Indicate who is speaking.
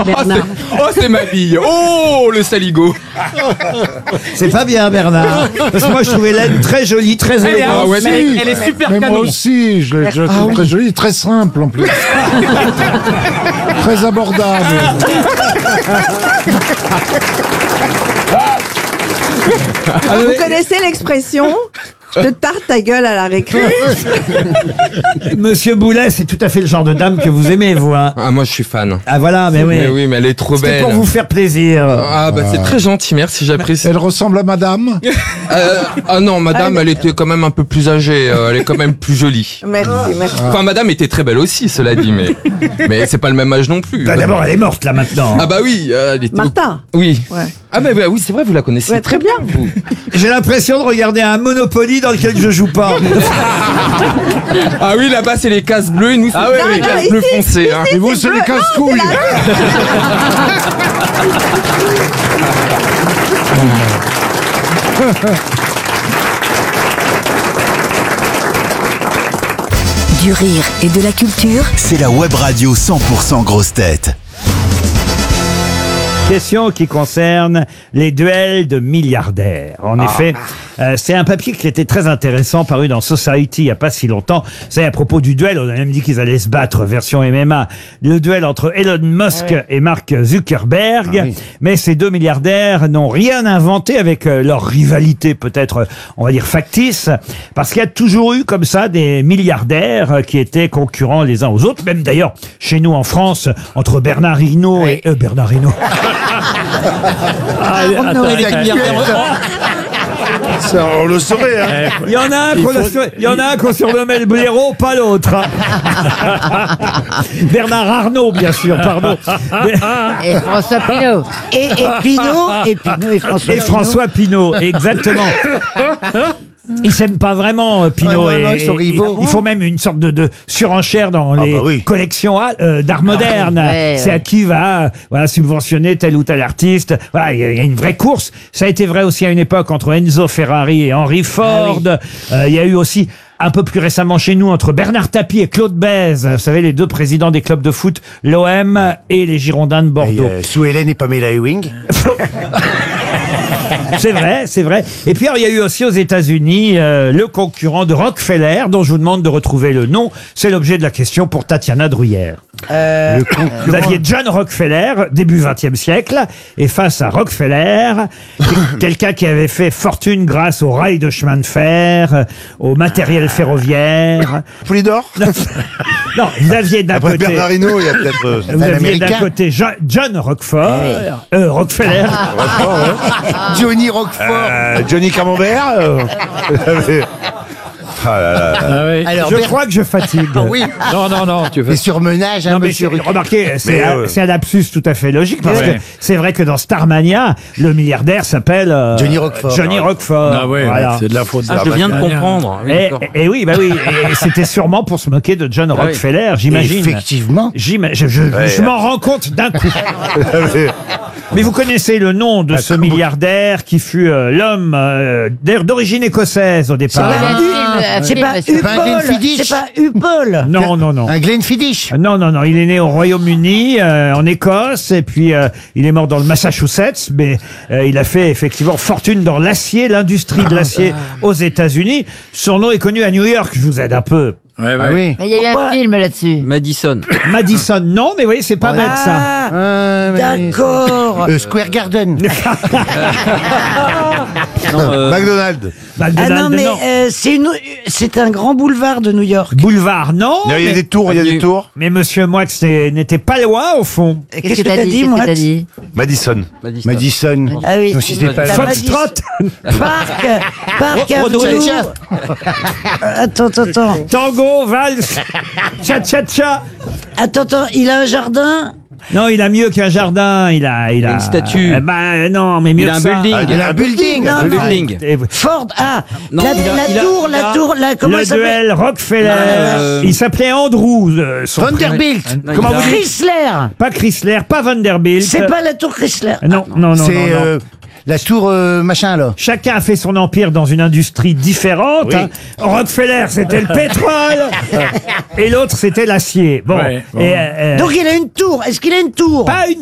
Speaker 1: Bernard.
Speaker 2: Oh, c'est ma bille. Oh, le saligo.
Speaker 3: C'est pas bien, Bernard. Parce que moi, je trouvais Hélène très jolie, très élégante.
Speaker 2: Ah ouais, mais
Speaker 4: Elle est super
Speaker 5: Mais moi
Speaker 4: canon.
Speaker 5: aussi, je la trouve très jolie, très simple en plus. Très abordable.
Speaker 6: Vous connaissez l'expression « je te tarte ta gueule à la récré »
Speaker 3: Monsieur Boulet, c'est tout à fait le genre de dame que vous aimez, vous. Hein.
Speaker 2: Ah, moi, je suis fan.
Speaker 3: Ah voilà, mais oui.
Speaker 2: Mais oui, mais elle est trop
Speaker 3: C'était
Speaker 2: belle.
Speaker 3: pour vous faire plaisir.
Speaker 2: Ah, bah, c'est très gentil, merci, j'apprécie.
Speaker 5: Elle ressemble à madame.
Speaker 2: Ah non, madame, elle était quand même un peu plus âgée, elle est quand même plus jolie.
Speaker 6: Merci.
Speaker 2: Enfin, madame était très belle aussi, cela dit, mais c'est pas le même âge non plus.
Speaker 3: Bah, d'abord, elle est morte, là, maintenant.
Speaker 2: Ah bah oui, elle était...
Speaker 6: Martha.
Speaker 2: Oui.
Speaker 6: Ouais.
Speaker 2: Ah bah oui, c'est vrai, vous la connaissez
Speaker 6: Ouais, très bien.
Speaker 2: vous.
Speaker 3: J'ai l'impression de regarder un Monopoly dans lequel je joue pas.
Speaker 2: Ah oui, là-bas, c'est les cases bleues et nous, c'est les
Speaker 6: non,
Speaker 2: cases
Speaker 6: ici,
Speaker 2: bleues foncées. Hein.
Speaker 5: Et vous, c'est les casse-couilles.
Speaker 7: Du rire et de la culture.
Speaker 8: C'est la web radio 100% grosse tête.
Speaker 3: Question qui concerne les duels de milliardaires. En effet, c'est un papier qui était très intéressant, paru dans Society il n'y a pas si longtemps. C'est à propos du duel, on a même dit qu'ils allaient se battre, version MMA. Le duel entre Elon Musk et Mark Zuckerberg. Mais ces deux milliardaires n'ont rien inventé avec leur rivalité, peut-être, on va dire, factice. Parce qu'il y a toujours eu comme ça des milliardaires qui étaient concurrents les uns aux autres. Même d'ailleurs, chez nous en France, entre Bernard Hinault et... Bernard Hinault.
Speaker 4: On aurait les milliardaires.
Speaker 5: Ça, on le saurait, hein.
Speaker 3: Il y en a un qu'on surnommait le blaireau, pas l'autre. Bernard Arnault, bien sûr, pardon.
Speaker 1: Et François Pinault. Et François
Speaker 3: Et François Pinault, exactement. Ils s'aiment pas vraiment, Pinault.
Speaker 1: Ouais, non, ils sont rivaux.
Speaker 3: Il faut même une sorte de surenchère dans les collections d'art moderne.
Speaker 1: ouais,
Speaker 3: C'est à qui va subventionner tel ou tel artiste. Voilà, il y a une vraie course. Ça a été vrai aussi à une époque entre Enzo Ferrari et Henry Ford. Il y a eu aussi un peu plus récemment chez nous entre Bernard Tapie et Claude Bèze. Vous savez, les deux présidents des clubs de foot, l'OM et les Girondins de Bordeaux.
Speaker 9: Sue Hélène et Pamela Ewing.
Speaker 3: C'est vrai, c'est vrai. Et puis, alors, il y a eu aussi aux États-Unis le concurrent de Rockefeller, dont je vous demande de retrouver le nom. C'est l'objet de la question pour Tatiana Druyère. Vous aviez John Rockefeller, début XXe siècle, et face à Rockefeller, quelqu'un qui avait fait fortune grâce aux rails de chemin de fer, au matériel ferroviaire.
Speaker 9: Polydor.
Speaker 3: Non, vous aviez d'un
Speaker 9: Après
Speaker 3: côté...
Speaker 9: Bernard Hinault, il y a peut-être...
Speaker 3: Vous aviez d'un côté John Rockefeller.
Speaker 9: Johnny Roquefort.
Speaker 5: Johnny Camembert.
Speaker 1: Alors,
Speaker 3: Je crois que je fatigue.
Speaker 9: Oui.
Speaker 4: Non, tu
Speaker 9: Les
Speaker 4: veux.
Speaker 9: surmenages, hein,
Speaker 3: Non, mais
Speaker 9: monsieur Ruquier.
Speaker 3: remarquez, c'est un lapsus tout à fait logique, parce que c'est vrai que dans Starmania, le milliardaire s'appelle
Speaker 9: Johnny Roquefort.
Speaker 3: Johnny Roquefort.
Speaker 4: Ah ouais,
Speaker 3: Voilà.
Speaker 4: c'est de la faute.
Speaker 2: Ah, je viens de comprendre. Oui, d'accord.
Speaker 3: Et oui, bah oui, et c'était sûrement pour se moquer de John Rockefeller, j'imagine.
Speaker 9: Effectivement.
Speaker 3: Je m'en rends compte d'un coup. Mais vous connaissez le nom de ce milliardaire qui fut l'homme d'origine écossaise au départ.
Speaker 1: c'est pas Upol.
Speaker 3: Non.
Speaker 9: Un Glenfiddich.
Speaker 3: Non, il est né au Royaume-Uni, en Écosse, et puis il est mort dans le Massachusetts, mais il a fait effectivement fortune dans l'acier, l'industrie de l'acier aux États-Unis. Son nom est connu à New York, je vous aide un peu.
Speaker 4: Ouais.
Speaker 9: Ah oui.
Speaker 1: Mais il y a eu un film là-dessus.
Speaker 2: Madison.
Speaker 3: Madison, non, mais oui, c'est pas bête ça.
Speaker 1: D'accord.
Speaker 9: Square Garden.
Speaker 5: McDonald's.
Speaker 3: McDonald's,
Speaker 1: Ah non, mais
Speaker 3: non.
Speaker 1: c'est un grand boulevard de New York.
Speaker 3: Boulevard, non.
Speaker 5: Il y a des tours,
Speaker 3: Mais monsieur Moix n'était pas loin au fond.
Speaker 1: Qu'est-ce que t'as dit, moi?
Speaker 5: Madison.
Speaker 9: Madison.
Speaker 1: Ah oui.
Speaker 9: Donc, si c'était pas
Speaker 3: Foxtrot.
Speaker 1: Parc Avenue. Attends.
Speaker 3: Tango, valse, cha-cha-cha.
Speaker 1: Attends, il a un jardin.
Speaker 3: Non, il a mieux qu'un jardin. Il a
Speaker 2: une statue.
Speaker 3: Non, mais mieux
Speaker 2: Il a
Speaker 3: que
Speaker 2: un
Speaker 3: ça.
Speaker 2: building.
Speaker 9: Il a un building.
Speaker 1: Non,
Speaker 2: Un building.
Speaker 1: Ford. Ah,
Speaker 2: Non,
Speaker 1: la tour. Comment
Speaker 3: Le
Speaker 1: ça s'appelle?
Speaker 3: duel Rockefeller. Il s'appelait Andrew. Son prénom.
Speaker 9: Vanderbilt.
Speaker 3: Comment vous dites?
Speaker 1: Chrysler.
Speaker 3: Pas Chrysler, pas Vanderbilt.
Speaker 1: C'est pas la tour Chrysler.
Speaker 3: Non.
Speaker 9: C'est la tour machin, là.
Speaker 3: Chacun a fait son empire dans une industrie différente.
Speaker 9: Oui.
Speaker 3: Hein. Rockefeller, c'était le pétrole. Et l'autre, c'était l'acier. Bon.
Speaker 4: Ouais, bon.
Speaker 3: Et,
Speaker 1: Donc il a une tour. Est-ce qu'il a une tour?
Speaker 3: pas une